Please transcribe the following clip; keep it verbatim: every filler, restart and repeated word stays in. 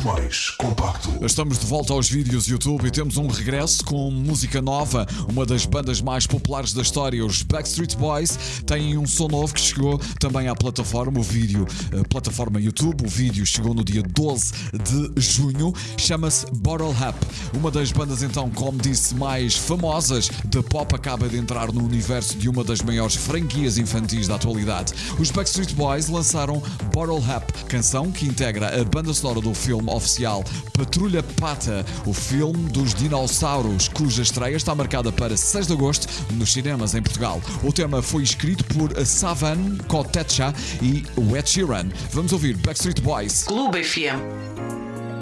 Boys Compacto. Estamos de volta aos vídeos YouTube e temos um regresso com música nova. Uma das bandas mais populares da história, os Backstreet Boys, têm um som novo que chegou também à plataforma, o vídeo, a plataforma YouTube. O vídeo chegou no dia doze de junho, chama-se Bottle Up. Uma das bandas, então, como disse, mais famosas da pop, acaba de entrar no universo de uma das maiores franquias infantis da atualidade. Os Backstreet Boys lançaram Bottle Up, canção que integra a banda sonora do filme oficial Patrulha Pata, o filme dos dinossauros, cuja estreia está marcada para seis de agosto nos cinemas em Portugal. O tema foi escrito por Savan Kotecha e Ed Sheeran. Vamos ouvir Backstreet Boys. Clube F M.